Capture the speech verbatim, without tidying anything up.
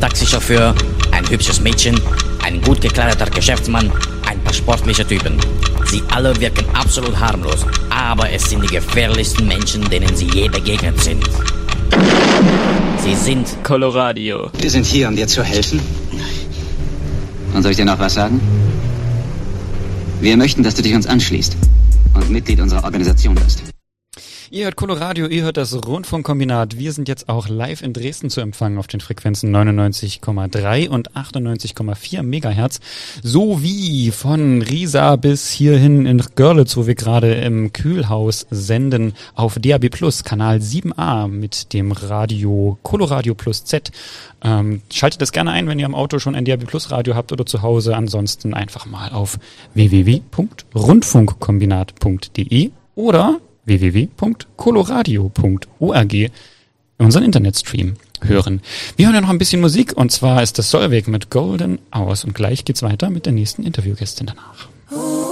Taxichauffeur, ein hübsches Mädchen, ein gut gekleideter Geschäftsmann, ein paar sportliche Typen. Sie alle wirken absolut harmlos, aber es sind die gefährlichsten Menschen, denen sie je begegnet sind. Sie sind Coloradio. Wir sind hier, um dir zu helfen. Und soll ich dir noch was sagen? Wir möchten, dass du dich uns anschließt und Mitglied unserer Organisation wirst. Ihr hört Coloradio, ihr hört das Rundfunkkombinat. Wir sind jetzt auch live in Dresden zu empfangen auf den Frequenzen neunundneunzig Komma drei und achtundneunzig Komma vier Megahertz. Sowie von Riesa bis hierhin in Görlitz, wo wir gerade im Kühlhaus senden, auf D A B Plus, Kanal sieben a mit dem Radio Coloradio Plus Z. Ähm, schaltet das gerne ein, wenn ihr am Auto schon ein D A B Plus Radio habt oder zu Hause. Ansonsten einfach mal auf w w w punkt rundfunkkombinat punkt d e oder w w w punkt coloradio punkt org unseren Internetstream hören. Wir hören ja noch ein bisschen Musik und zwar ist das Solveig mit Golden Hours und gleich geht's weiter mit der nächsten Interviewgästin danach.